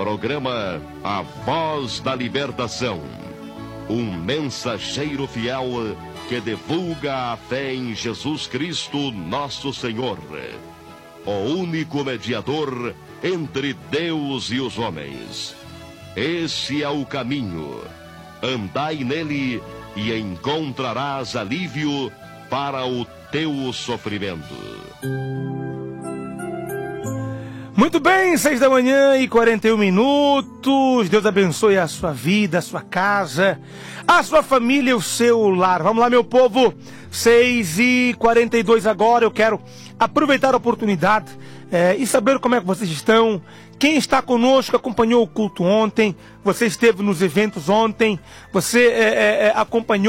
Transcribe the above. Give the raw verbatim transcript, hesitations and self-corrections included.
Programa A Voz da Libertação. Um mensageiro fiel que divulga a fé em Jesus Cristo, nosso Senhor, o único mediador entre Deus e os homens. Esse é o caminho. Andai nele e encontrarás alívio para o teu sofrimento. Muito bem, seis da manhã e quarenta e um minutos. Deus abençoe a sua vida, a sua casa, a sua família, o seu lar. Vamos lá, meu povo. seis e quarenta e dois agora. Eu quero aproveitar a oportunidade é, e saber como é que vocês estão. Quem está conosco, acompanhou o culto ontem. Você esteve nos eventos ontem. Você é, é, acompanhou